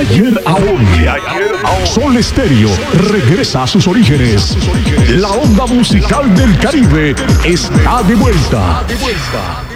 ayer a hoy. Sol Estéreo regresa a sus orígenes. La onda musical del Caribe está de vuelta.